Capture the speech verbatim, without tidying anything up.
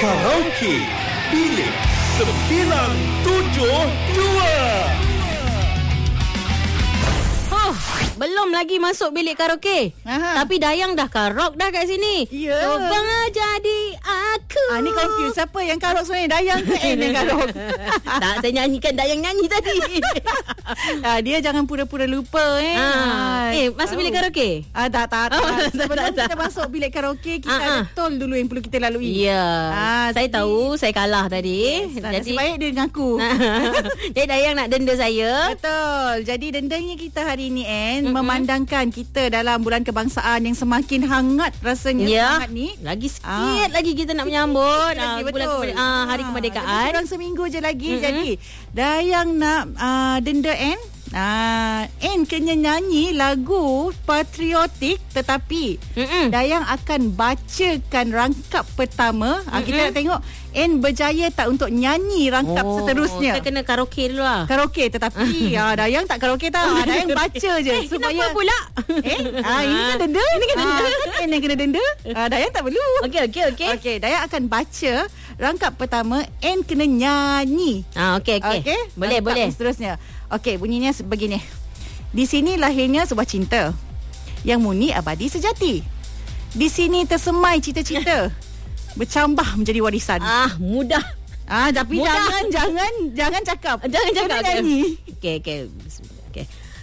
Karaoke Bilik sembilan tujuh dua. Belum lagi masuk bilik karaoke. Aha. Tapi Dayang dah karok dah kat sini. Ya. Coba jadi aku. Ah, ni confuse. Siapa yang karok sebenarnya? Dayang ke Anne yang karok? Tak, saya nyanyikan Dayang nyanyi tadi. ah, dia jangan pura-pura lupa eh. Ah. Eh, masuk bilik karaoke? Ah, tak, tak, tak. Oh, Sebelum tak, tak. kita masuk bilik karaoke, kita Ah, ada ah. tol dulu yang perlu kita lalui. Ya. Ah, saya jadi- tahu saya kalah tadi. Yes, jadi baik dia mengaku. Jadi Dayang nak denda saya. Betul. Jadi dendanya kita hari ini Anne, Mm-mm. memandangkan kita dalam bulan kebangsaan yang semakin hangat rasanya Ya. semangat ni. Lagi sikit lagi kita nak menyambut Lagi, ah, bulan betul. kemerd- ah, hari Ah, kemerdekaan. lebih kurang seminggu je lagi. Mm-mm. Jadi Dayang nak uh, denda Anne. Ah, Anne kena nyanyi lagu patriotik, tetapi Mm-mm. Dayang akan bacakan rangkap pertama. Ah, kita Mm-mm. nak tengok Anne berjaya tak untuk nyanyi rangkap Oh, seterusnya. Kita kena karaoke dulu lah. Karaoke, tetapi ah, Dayang tak karaoke tau. Ah, Dayang baca je Eh, supaya kenapa pula? Eh, ah, ini kan denda. Ini kan denda. Ah, Anne yang kena denda. Ah, Dayang tak perlu. Okey, okey, okey. Okey, Dayang akan baca rangkap pertama. Anne kena nyanyi. Ah, okey, okey. Okey? Boleh, Rangkap boleh. seterusnya. Okey, bunyinya begini. Di sini lahirnya sebuah cinta yang murni abadi sejati. Di sini tersemai cita-cita bercambah menjadi warisan. Ah, mudah. Ah, tapi Mudah. jangan jangan jangan cakap. Jangan cakap. Kena nyanyi. Okey, okey. Okey.